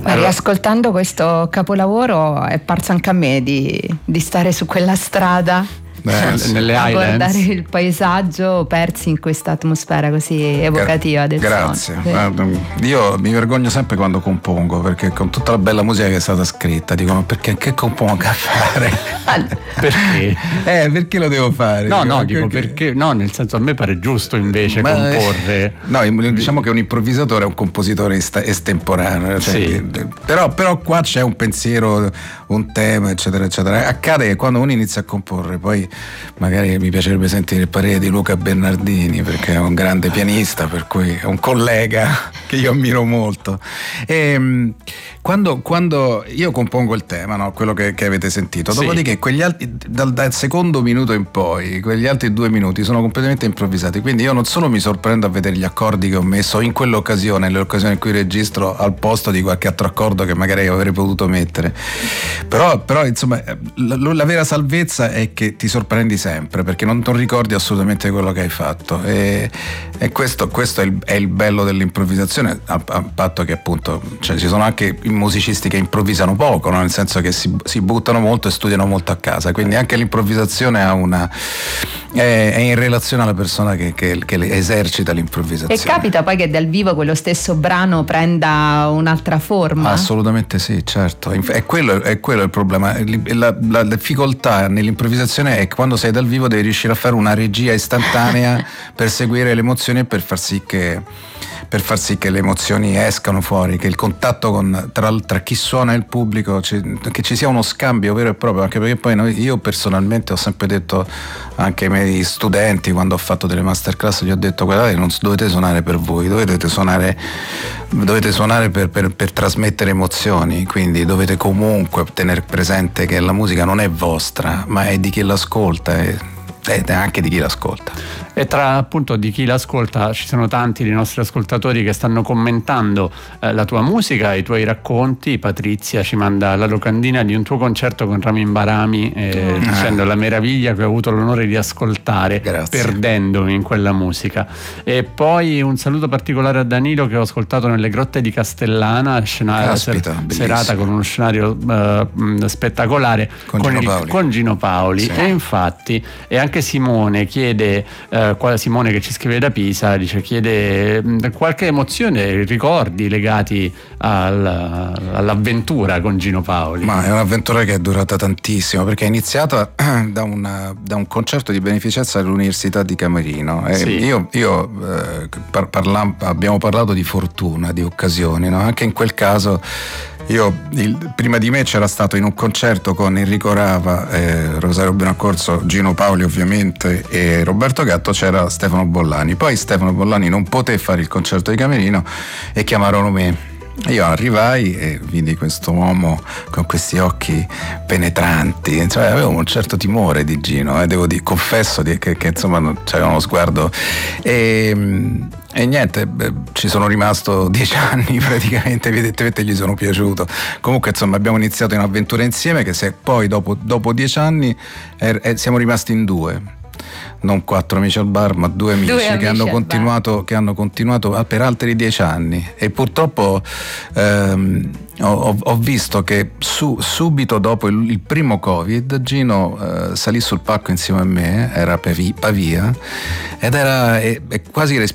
Riascoltando questo capolavoro è parso anche a me di stare su quella strada, nelle a Highlands, guardare il paesaggio, persi in questa atmosfera così evocativa del grazie. suono. Io mi vergogno sempre quando compongo, perché con tutta la bella musica che è stata scritta dicono: perché che compongo a fare? Perché? Perché lo devo fare? Dico perché no, nel senso, a me pare giusto invece comporre. No, diciamo che un improvvisatore è un compositore estemporaneo, sì. Però qua c'è un pensiero, un tema, eccetera eccetera. Accade che quando uno inizia a comporre, poi magari mi piacerebbe sentire il parere di Luca Bernardini, perché è un grande pianista, per cui è un collega che io ammiro molto. E quando io compongo il tema, no, quello che avete sentito, dopodiché quegli altri, dal secondo minuto in poi, quegli altri 2 minuti sono completamente improvvisati, quindi io non solo mi sorprendo a vedere gli accordi che ho messo in quell'occasione, nelle occasioni in cui registro, al posto di qualche altro accordo che magari avrei potuto mettere, però insomma la vera salvezza è che ti sorprendi sempre, perché non ricordi assolutamente quello che hai fatto, e questo è il bello dell'improvvisazione, a patto che appunto ci sono anche musicisti che improvvisano poco, no? Nel senso che si buttano molto e studiano molto a casa, quindi anche l'improvvisazione è in relazione alla persona che esercita l'improvvisazione. E capita poi che dal vivo quello stesso brano prenda un'altra forma? Assolutamente sì, certo. È quello il problema. La difficoltà nell'improvvisazione è che quando sei dal vivo devi riuscire a fare una regia istantanea per seguire le emozioni e per far sì che le emozioni escano fuori, che il contatto tra chi suona e il pubblico, che ci sia uno scambio vero e proprio, anche perché poi io personalmente ho sempre detto anche ai miei studenti, quando ho fatto delle masterclass, gli ho detto: guardate, non dovete suonare per voi, dovete suonare per trasmettere emozioni, quindi dovete comunque tenere presente che la musica non è vostra, ma è di chi l'ascolta e anche di chi l'ascolta. E tra appunto di chi l'ascolta ci sono tanti dei nostri ascoltatori che stanno commentando la tua musica, i tuoi racconti. Patrizia ci manda la locandina di un tuo concerto con Ramin Barami, dicendo la meraviglia che ho avuto l'onore di ascoltare. Grazie. Perdendomi in quella musica. E poi un saluto particolare a Danilo, che ho ascoltato nelle Grotte di Castellana, serata con uno scenario spettacolare con Gino Paoli. Sì. E infatti, e anche Simone chiede, Simone che ci scrive da Pisa, chiede qualche emozione, ricordi legati all'avventura con Gino Paoli. Ma è un'avventura che è durata tantissimo, perché è iniziata da un concerto di beneficenza all'Università di Camerino. Sì. Abbiamo parlato di fortuna, di occasioni, no? Anche in quel caso prima di me c'era stato in un concerto con Enrico Rava, Rosario Benaccorso, Gino Paoli ovviamente e Roberto Gatto, c'era Stefano Bollani. Poi Stefano Bollani non poté fare il concerto di Camerino e chiamarono me. Io arrivai e vidi questo uomo con questi occhi penetranti, cioè avevo un certo timore di Gino, confesso che insomma c'era uno sguardo e niente, ci sono rimasto 10 anni praticamente, evidentemente gli sono piaciuto. Comunque insomma abbiamo iniziato un'avventura insieme che poi dopo 10 anni siamo rimasti in 2. Non 4 amici al bar, ma 2 amici che hanno continuato per altri 10 anni. E purtroppo ho visto che subito dopo il primo Covid Gino salì sul palco insieme a me, era Pavia, ed era quasi